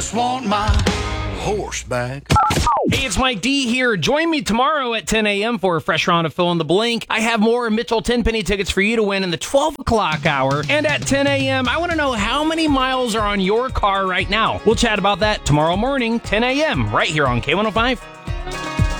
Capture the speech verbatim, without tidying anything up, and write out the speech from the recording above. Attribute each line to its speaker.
Speaker 1: Just want my horse back.
Speaker 2: Hey, it's Mike D here. Join me tomorrow at ten a.m. for a fresh round of Fill in the Blank. I have more Mitchell Tenpenny tickets for you to win in the twelve o'clock hour. And at ten a.m., I want to know how many miles are on your car right now. We'll chat about that tomorrow morning, ten a.m., right here on K one oh five.